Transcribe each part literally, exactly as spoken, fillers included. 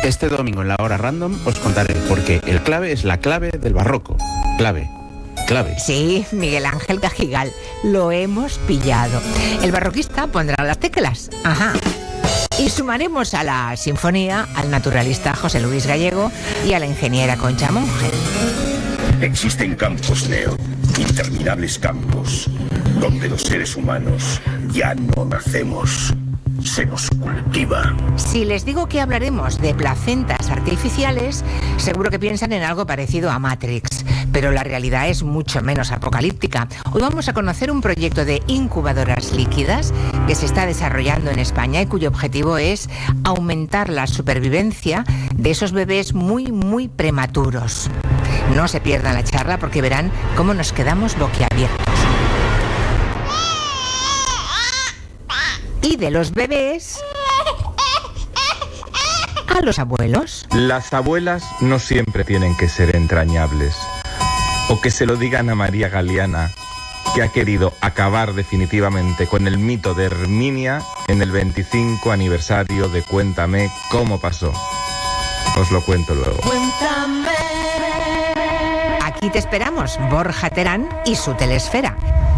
Este domingo en la hora random os contaré por qué el clave es la clave del barroco. Clave. Clave. Sí, Miguel Ángel Cajigal, lo hemos pillado. El barroquista pondrá las teclas. Ajá. Y sumaremos a la sinfonía al naturalista José Luis Gallego y a la ingeniera Concha Monge. Existen campos, Neo, interminables campos, donde los seres humanos ya no nacemos, se nos cultiva. Si les digo que hablaremos de placentas artificiales, seguro que piensan en algo parecido a Matrix, pero la realidad es mucho menos apocalíptica. Hoy vamos a conocer un proyecto de incubadoras líquidas que se está desarrollando en España y cuyo objetivo es aumentar la supervivencia de esos bebés muy, muy prematuros. No se pierdan la charla porque verán cómo nos quedamos boquiabiertos. Y de los bebés a los abuelos. Las abuelas no siempre tienen que ser entrañables. O que se lo digan a María Galeana, que ha querido acabar definitivamente con el mito de Herminia en el veinticinco aniversario de Cuéntame cómo pasó. Os lo cuento luego. Cuéntame. Aquí te esperamos, Borja Terán y su telesfera.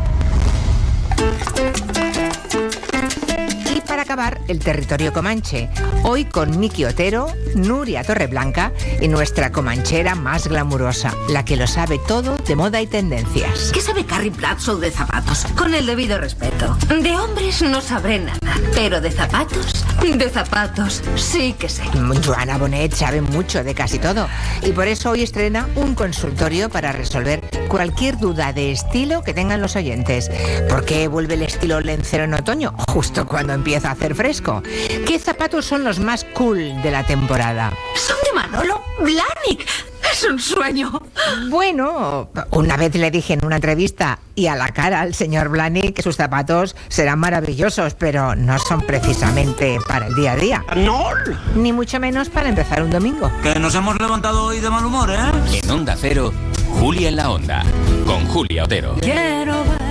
Y para acabar, el territorio comanche. Hoy con Miki Otero, Nuria Torreblanca y nuestra comanchera más glamurosa, la que lo sabe todo de moda y tendencias. ¿Qué sabe Carrie Bradshaw de zapatos? Con el debido respeto. De hombres no sabré nada, pero de zapatos, de zapatos sí que sé. Joana Bonet sabe mucho de casi todo y por eso hoy estrena un consultorio para resolver cualquier duda de estilo que tengan los oyentes. ¿Por qué vuelve el estilo lencero en otoño? Justo cuando empieza a hacer fresco. ¿Qué zapatos son los más cool de la temporada? Son de Manolo Blahnik. Es un sueño. Bueno, una vez le dije en una entrevista y a la cara al señor Blahnik que sus zapatos serán maravillosos, pero no son precisamente para el día a día. ¡No! Ni mucho menos para empezar un domingo. Que nos hemos levantado hoy de mal humor, ¿eh? En Onda Cero, Julia en la Onda, con Julia Otero. Quiero